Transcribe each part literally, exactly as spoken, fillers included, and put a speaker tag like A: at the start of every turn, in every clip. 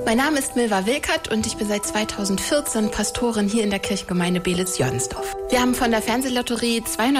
A: Mein Name ist Milva Wilkert und ich bin seit zweitausendvierzehn Pastorin hier in der Kirchgemeinde Beelitz-Jörnsdorf. Wir haben von der Fernsehlotterie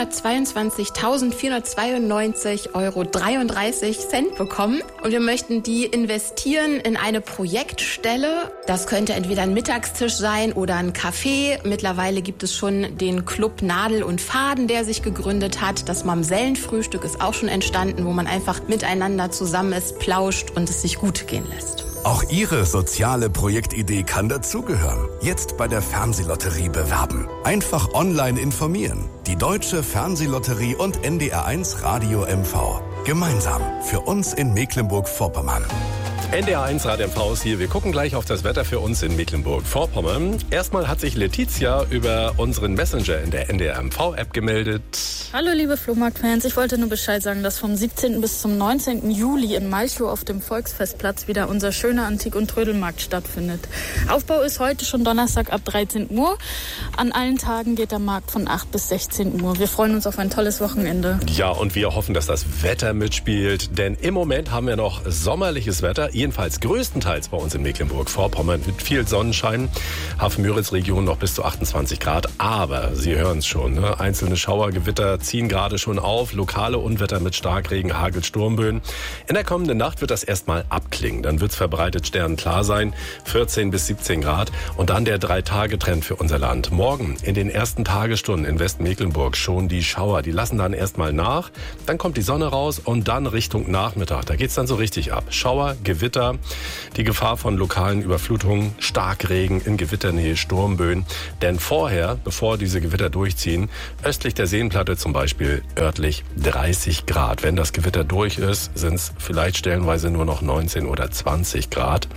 A: zweihundertzweiundzwanzigtausendvierhundertzweiundneunzig Euro dreiunddreißig Cent bekommen und wir möchten die investieren in eine Projektstelle. Das könnte entweder ein Mittagstisch sein oder ein Café. Mittlerweile gibt es schon den Club Nadel und Faden, der sich gegründet hat. Das Mamsellenfrühstück ist auch schon entstanden, wo man einfach miteinander zusammen ist, plauscht und es sich gut gehen lässt.
B: Auch Ihre soziale Projektidee kann dazugehören. Jetzt bei der Fernsehlotterie bewerben. Einfach online informieren. Die Deutsche Fernsehlotterie und N D R eins Radio M V. Gemeinsam für uns in Mecklenburg-Vorpommern.
C: N D R eins Radio M V ist hier. Wir gucken gleich auf das Wetter für uns in Mecklenburg-Vorpommern. Erstmal hat sich Letizia über unseren Messenger in der N D R M V-App gemeldet.
D: Hallo liebe Flohmarkt-Fans, ich wollte nur Bescheid sagen, dass vom siebzehnten bis zum neunzehnten Juli in Malchow auf dem Volksfestplatz wieder unser schöner Antik- und Trödelmarkt stattfindet. Aufbau ist heute schon Donnerstag ab dreizehn Uhr. An allen Tagen geht der Markt von acht bis sechzehn Uhr. Wir freuen uns auf ein tolles Wochenende.
C: Ja, und wir hoffen, dass das Wetter mitspielt, denn im Moment haben wir noch sommerliches Wetter, jedenfalls größtenteils bei uns in Mecklenburg-Vorpommern mit viel Sonnenschein. Hafen-Müritz-Region noch bis zu achtundzwanzig Grad, aber Sie hören es schon, ne? Einzelne Schauergewitter ziehen gerade schon auf, lokale Unwetter mit Starkregen, Hagel, Sturmböen. In der kommenden Nacht wird das erstmal abklingen, dann wird es verbreitet sternenklar sein, vierzehn bis siebzehn Grad und dann der Drei-Tage-Trend für unser Land. Morgen in den ersten Tagesstunden in Westmecklenburg schon die Schauer, die lassen dann erstmal nach, dann kommt die Sonne raus und dann Richtung Nachmittag, da geht es dann so richtig ab. Schauer, Gewitter, die Gefahr von lokalen Überflutungen, Starkregen in Gewitternähe, Sturmböen. Denn vorher, bevor diese Gewitter durchziehen, östlich der Seenplatte zum Beispiel örtlich dreißig Grad. Wenn das Gewitter durch ist, sind es vielleicht stellenweise nur noch neunzehn oder zwanzig Grad.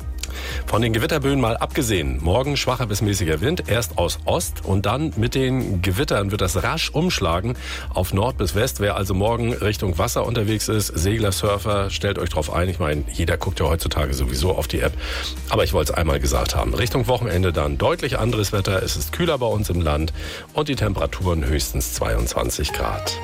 C: Von den Gewitterböen mal abgesehen, morgen schwacher bis mäßiger Wind, erst aus Ost und dann mit den Gewittern wird das rasch umschlagen auf Nord bis West. Wer also morgen Richtung Wasser unterwegs ist, Segler, Surfer, stellt euch drauf ein. Ich meine, jeder guckt ja heutzutage sowieso auf die App, aber ich wollte es einmal gesagt haben. Richtung Wochenende dann deutlich anderes Wetter, es ist kühler bei uns im Land und die Temperaturen höchstens zweiundzwanzig Grad.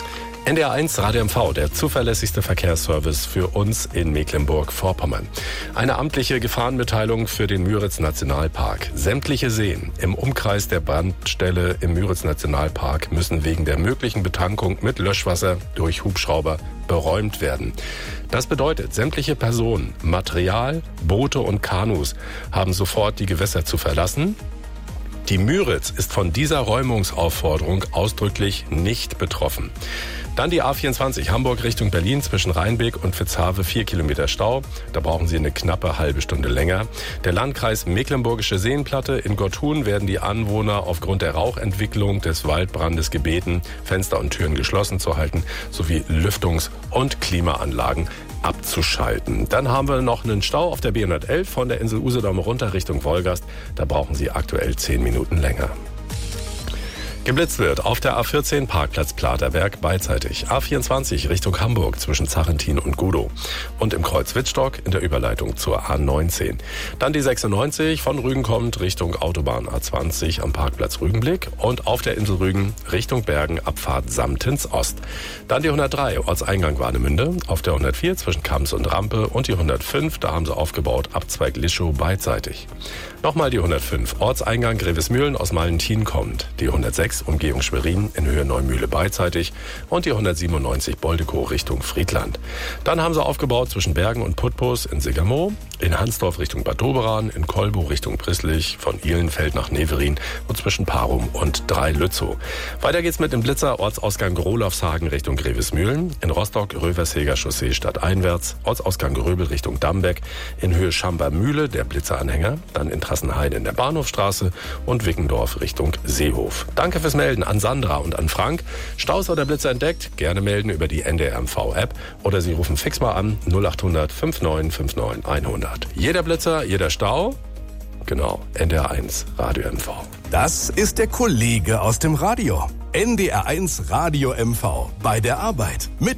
C: N D R eins Radio M V, der zuverlässigste Verkehrsservice für uns in Mecklenburg-Vorpommern. Eine amtliche Gefahrenmitteilung für den Müritz-Nationalpark. Sämtliche Seen im Umkreis der Brandstelle im Müritz-Nationalpark müssen wegen der möglichen Betankung mit Löschwasser durch Hubschrauber beräumt werden. Das bedeutet, sämtliche Personen, Material, Boote und Kanus haben sofort die Gewässer zu verlassen. Die Müritz ist von dieser Räumungsaufforderung ausdrücklich nicht betroffen. Dann die A vierundzwanzig Hamburg Richtung Berlin zwischen Rheinbeek und Vitzhave, vier Kilometer Stau. Da brauchen Sie eine knappe halbe Stunde länger. Der Landkreis Mecklenburgische Seenplatte in Gotthun werden die Anwohner aufgrund der Rauchentwicklung des Waldbrandes gebeten, Fenster und Türen geschlossen zu halten, sowie Lüftungs- und Klimaanlagen abzuschalten. Dann haben wir noch einen Stau auf der B hundertelf von der Insel Usedom runter Richtung Wolgast. Da brauchen Sie aktuell zehn Minuten länger. Geblitzt wird auf der A vierzehn Parkplatz Platerberg beidseitig. A vierundzwanzig Richtung Hamburg zwischen Zachentin und Gudow. Und im Kreuz Wittstock in der Überleitung zur A neunzehn. Dann die sechsundneunzig von Rügen kommt Richtung Autobahn A zwanzig am Parkplatz Rügenblick. Und auf der Insel Rügen Richtung Bergen Abfahrt Samtens Ost. Dann die hundertdrei Ortseingang Warnemünde. Auf der hundertvier zwischen Kams und Rampe. Und die hundertfünf, da haben sie aufgebaut, Abzweig Lischow beidseitig. Nochmal die hundertfünf Ortseingang Grevesmühlen aus Malentin kommt. Die hundertsechs Umgehung Schwerin in Höhe Neumühle beidseitig und die hundertsiebenundneunzig Boldekow Richtung Friedland. Dann haben sie aufgebaut zwischen Bergen und Putbus in Sigermoor, in Hansdorf Richtung Bad Doberan, in Kolbow Richtung Prisslich, von Ihlenfeld nach Neverin und zwischen Parum und Drei-Lützow. Weiter geht's mit dem Blitzer Ortsausgang Rolofshagen Richtung Grevesmühlen, in Rostock Röversheger Chaussee stadteinwärts, Ortsausgang Gröbel Richtung Dambeck, in Höhe Schambermühle der Blitzeranhänger, dann in Trassenheide in der Bahnhofstraße und Wickendorf Richtung Seehof. Danke fürs Melden an Sandra und an Frank. Staus oder Blitzer entdeckt? Gerne melden über die N D R M V-App oder Sie rufen fix mal an null acht hundert neunundfünfzig neunundfünfzig hundert. Jeder Blitzer, jeder Stau? Genau, N D R eins Radio M V.
B: Das ist der Kollege aus dem Radio. N D R eins Radio M V bei der Arbeit mit